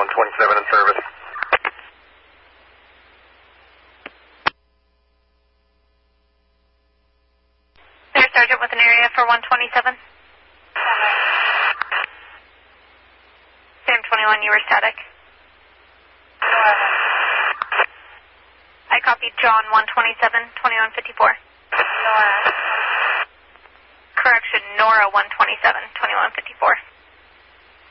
127 in service. There's Sergeant with an area for 127. Sam 21, you were static. I copied John 127, 2154. Correction, Nora 127, 2154.